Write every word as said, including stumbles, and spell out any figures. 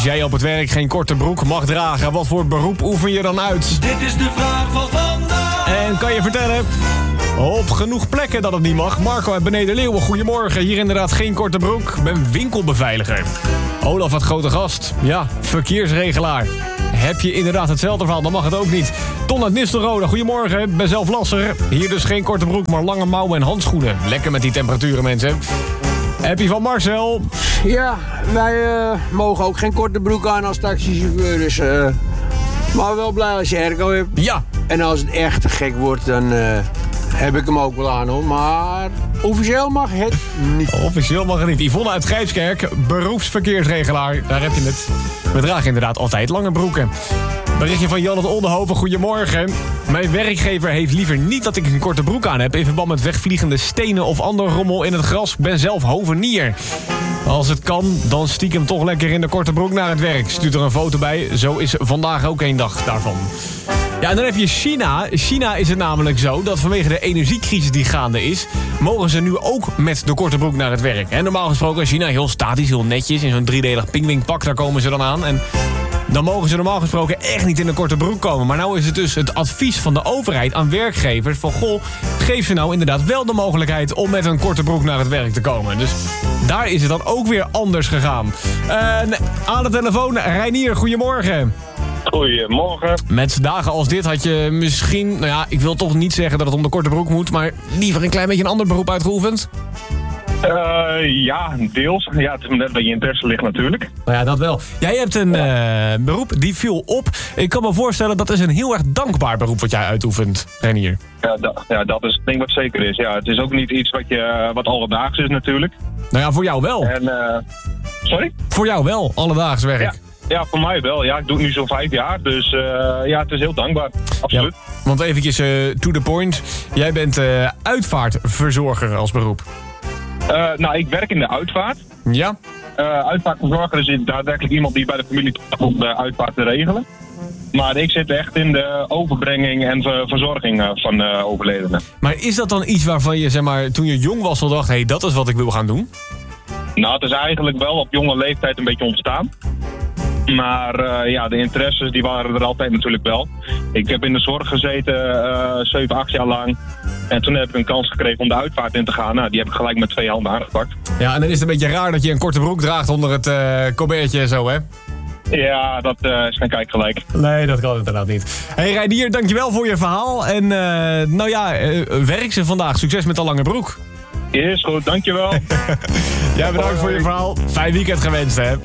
Als jij op het werk geen korte broek mag dragen, wat voor beroep oefen je dan uit? Dit is de vraag van vandaag. En kan je vertellen? Op genoeg plekken dat het niet mag. Marco uit Beneden Leeuwen, goedemorgen. Hier inderdaad geen korte broek. Ik ben winkelbeveiliger. Olaf had grote gast. Ja, verkeersregelaar. Heb je inderdaad hetzelfde verhaal, dan mag het ook niet. Ton uit Nistelrode, goedemorgen. Ik ben zelf lasser. Hier dus geen korte broek, maar lange mouwen en handschoenen. Lekker met die temperaturen, mensen. Happy van Marcel. Ja, wij uh, mogen ook geen korte broek aan als taxichauffeur, dus... Uh, maar wel blij als je airco hebt. Ja. En als het echt te gek wordt, dan uh, heb ik hem ook wel aan, hoor. Maar officieel mag het niet. Officieel mag het niet. Yvonne uit Grijpskerk, beroepsverkeersregelaar. Daar heb je het. We dragen inderdaad altijd lange broeken. Berichtje van Jan uit Oldenhoven, goedemorgen. Mijn werkgever heeft liever niet dat ik een korte broek aan heb... in verband met wegvliegende stenen of ander rommel in het gras. Ik ben zelf hovenier. Als het kan, dan stiekem toch lekker in de korte broek naar het werk. Stuurt er een foto bij. Zo is vandaag ook één dag daarvan. Ja, en dan heb je China. China is het namelijk zo dat vanwege de energiecrisis die gaande is... mogen ze nu ook met de korte broek naar het werk. En normaal gesproken is China heel statisch, heel netjes... in zo'n driedelig pingwingpak, daar komen ze dan aan... En dan mogen ze normaal gesproken echt niet in een korte broek komen. Maar nou is het dus het advies van de overheid aan werkgevers... van goh, geef ze nou inderdaad wel de mogelijkheid... om met een korte broek naar het werk te komen. Dus daar is het dan ook weer anders gegaan. Uh, aan de telefoon, Reinier, goedemorgen. Goedemorgen. Met dagen als dit had je misschien... nou ja, ik wil toch niet zeggen dat het om de korte broek moet... maar liever een klein beetje een ander beroep uitgeoefend? Uh, ja, deels. Ja, het is net bij je interesse ligt natuurlijk. Nou ja, dat wel. Jij hebt een uh, beroep die viel op. Ik kan me voorstellen dat is een heel erg dankbaar beroep wat jij uitoefent, Reinier. Ja, da- ja, dat is het ding wat zeker is. Ja, het is ook niet iets wat, je, wat alledaags is natuurlijk. Nou ja, voor jou wel. En, uh, sorry? Voor jou wel, alledaags werk. Ja. Ja, voor mij wel. Ja, ik doe het nu zo'n vijf jaar. Dus uh, ja, het is heel dankbaar. Absoluut. Ja, want eventjes uh, to the point. Jij bent uh, uitvaartverzorger als beroep. Uh, nou, ik werk in de uitvaart. Ja? Uh, uitvaartverzorger is daadwerkelijk iemand die bij de familie komt de uitvaart te regelen. Maar ik zit echt in de overbrenging en ver- verzorging van de overledenen. Maar is dat dan iets waarvan je, zeg maar, toen je jong was al dacht... hé, hey, dat is wat ik wil gaan doen? Nou, het is eigenlijk wel op jonge leeftijd een beetje ontstaan. Maar uh, ja, de interesses die waren er altijd natuurlijk wel. Ik heb in de zorg gezeten, uh, zeven, acht jaar lang. En toen heb ik een kans gekregen om de uitvaart in te gaan. Nou, die heb ik gelijk met twee handen aangepakt. Ja, en dan is het een beetje raar dat je een korte broek draagt onder het uh, colbertje en zo, hè? Ja, dat uh, is geen kijk gelijk. Nee, dat kan inderdaad niet. Hé, hey, Reinier, dankjewel voor je verhaal. En uh, nou ja, uh, werk ze vandaag. Succes met de lange broek. Is goed, dankjewel. Jij bedankt voor je verhaal. Fijn weekend gewenst, hè?